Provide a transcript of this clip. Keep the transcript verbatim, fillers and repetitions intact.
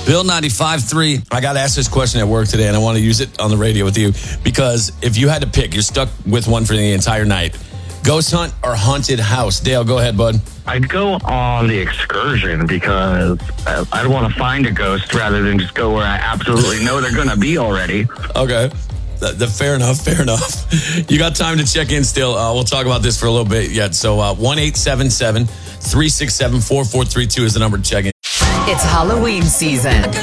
Bill ninety-five point three. I got asked this question at work today, and I want to use it on the radio with you because if you had to pick, you're stuck with one for the entire night. Ghost hunt or haunted house? Dale, go ahead, bud. I'd go on the excursion because I'd want to find a ghost rather than just go where I absolutely know they're going to be already. Okay. The, the, fair enough, fair enough. You got time to check in still. Uh, we'll talk about this for a little bit yet. So uh, one eight seven seven, three six seven, four four three two is the number to check in. It's Halloween season.